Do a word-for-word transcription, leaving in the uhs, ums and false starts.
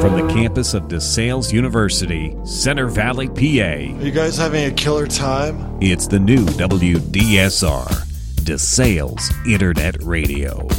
from the campus of DeSales University, Center Valley, P A. Are you guys having a killer time? It's the new W D S R, DeSales Internet Radio.